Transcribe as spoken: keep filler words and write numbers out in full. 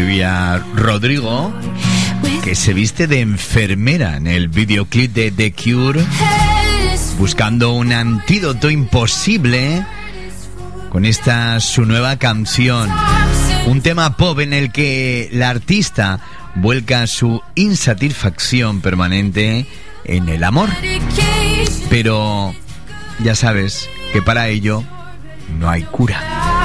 Olivia Rodrigo, que se viste de enfermera en el videoclip de The Cure, buscando un antídoto imposible con esta su nueva canción. Un tema pop en el que la artista vuelca su insatisfacción permanente en el amor. Pero ya sabes que para ello no hay cura.